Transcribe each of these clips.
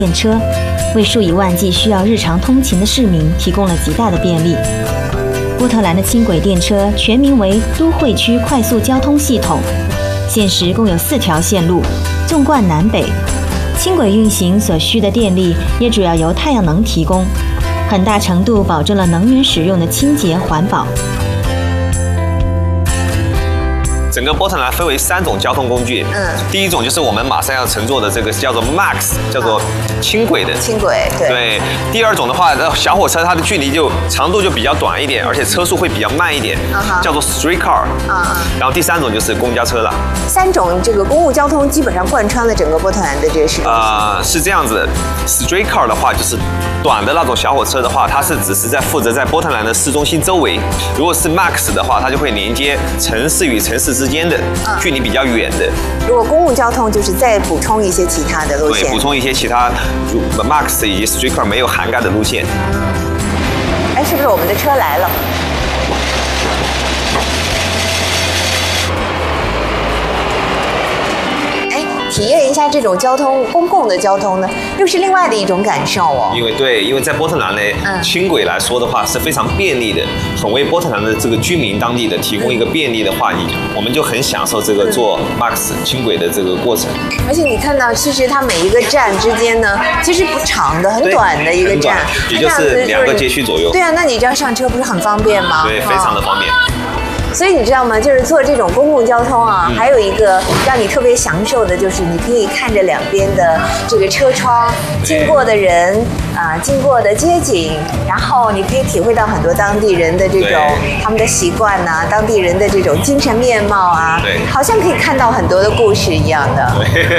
电车，为数以万计需要日常通勤的市民提供了极大的便利。波特兰的轻轨电车全名为都会区快速交通系统，现时共有4条线路，纵贯南北。轻轨运行所需的电力也主要由太阳能提供，很大程度保证了能源使用的清洁环保。 整个波特兰分为3种交通工具，第一种就是我们马上要乘坐的这个叫做 Max， 叫做轻轨的。 轻轨，对。 对。第二种的话，小火车它的距离长度就比较短一点，而且车速会比较慢一点，叫做 streetcar。然后第3种就是公交车了。 3种这个公共交通基本上贯穿了整个波特兰的这个市中心。 是这样子的 ，streetcar 的话就是短的那种小火车的话，它是只是负责在波特兰的市中心周围；如果是 Max 的话，它就会连接城市与城市之间的距离比较远的。 如果公共交通就是再补充一些其他的路线， 对，补充一些其他 Max 以及 streetcar 没有涵盖的路线。 哎，是不是我们的车来了？体验一下这种公共的交通呢，又是另外的一种感受哦。 因为在波特兰呢，轻轨来说的话是非常便利的，很为波特兰的这个居民当地的提供一个便利的话，我们就很享受这个坐 Max 轻轨的这个过程。 而且你看到，其实它每一个站之间呢，其实不长的，很短的一个站， 也就是2个街区左右。 对啊，那你这样上车不是很方便吗？ 对，非常的方便。 所以你知道吗？就是坐这种公共交通啊，还有一个让你特别享受的，就是你可以看着两边的这个车窗，经过的人经过的街景，然后你可以体会到很多当地人的这种他们的习惯呐，当地人的这种精神面貌啊， 对， 好像可以看到很多的故事一样的。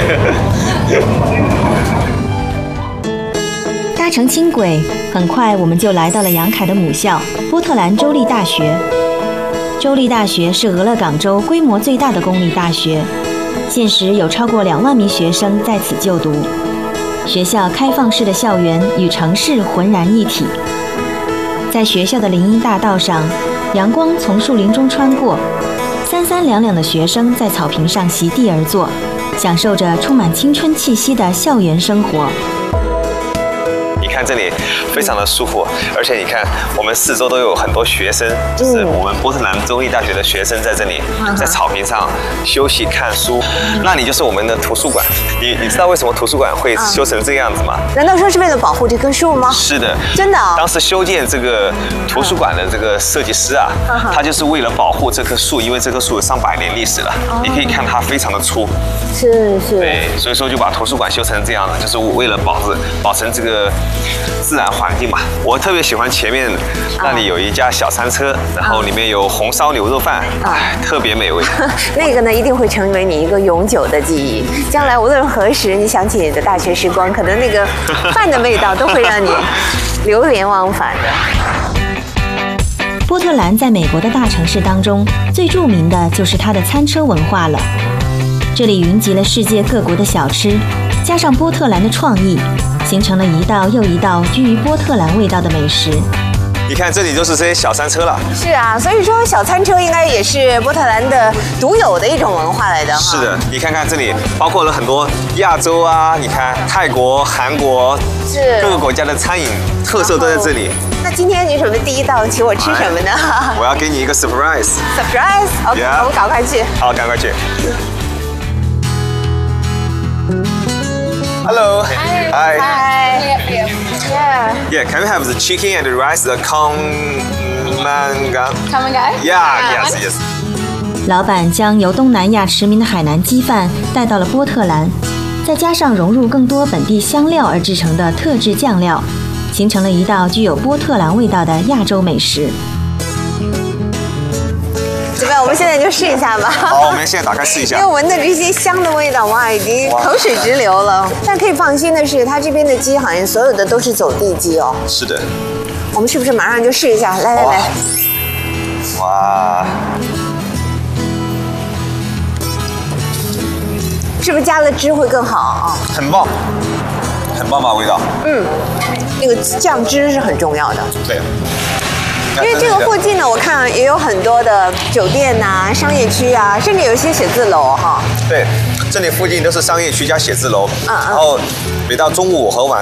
搭乘轻轨，很快我们就来到了杨凯的母校波特兰州立大学。州立大学是俄勒冈州规模最大的公立大学，现时有超过2万名学生在此就读。学校开放式的校园与城市浑然一体。在学校的林荫大道上，阳光从树林中穿过，三三两两的学生在草坪上席地而坐，享受着充满青春气息的校园生活。 你看这里非常的舒服，而且你看我们四周都有很多学生，就是我们波特兰州立大学的学生在这里，在草坪上休息看书。那里就是我们的图书馆。你知道为什么图书馆会修成这个样子吗？ 难道说是为了保护这棵树吗？ 是的， 真的啊。 当时修建这个图书馆的这个设计师啊，他就是为了保护这棵树，因为这棵树有上百年历史了。你可以看它非常的粗。 是。 对，所以说就把图书馆修成这样的，就是为了保存这个自然环境嘛。我特别喜欢前面那里有一家小餐车，然后里面有红烧牛肉饭，特别美味。 那个呢，一定会成为你一个永久的记忆。将来无论何时，你想起你的大学时光，可能那个饭的味道都会让你流连忘返的。 波特兰在美国的大城市当中，最著名的就是它的餐车文化了。这里云集了世界各国的小吃，加上波特兰的创意，形成了一道又一道居于波特兰味道的美食。 你看这里就是这些小餐车了。 是啊，所以说小餐车应该也是波特兰的独有的一种文化来的。 是的，你看看这里包括了很多亚洲啊，你看泰国、韩国，是各个国家的餐饮特色都在这里。 那今天你准备第一道请我吃什么呢？ 我要给你一个 surprise。OK， 我们赶快去。 好，赶快去。Hello. Hi. Yeah. Can we have the chicken and the rice, the Kamangan? Yeah. Yes. 老板将由东南亚驰名的海南鸡饭带到了波特兰，再加上融入更多本地香料而制成的特制酱料，形成了一道具有波特兰味道的亚洲美食。 怎么样？我们现在就试一下吧。 好，我们现在打开试一下。 因为闻的这些香的味道，哇，已经口水直流了。但可以放心的是，它这边的鸡好像所有的都是走地鸡哦。 是的。 我们是不是马上就试一下？来。 哇。 是不是加了汁会更好啊？ 很棒，很棒吧味道。 那个酱汁是很重要的。 对。 因为这个附近呢，我看也有很多的酒店呐、商业区啊，甚至有一些写字楼哈。 对， 这里附近都是商业区加写字楼， 嗯然后每到中午和晚